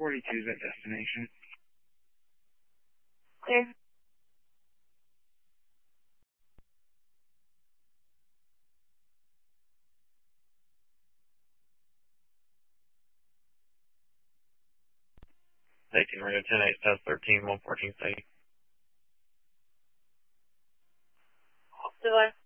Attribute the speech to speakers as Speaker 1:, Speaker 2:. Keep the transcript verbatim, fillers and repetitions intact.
Speaker 1: forty-two is that destination.
Speaker 2: Clear.
Speaker 3: Taking Rio ten eight, test thirteen, one fourteen, say.
Speaker 2: Delay.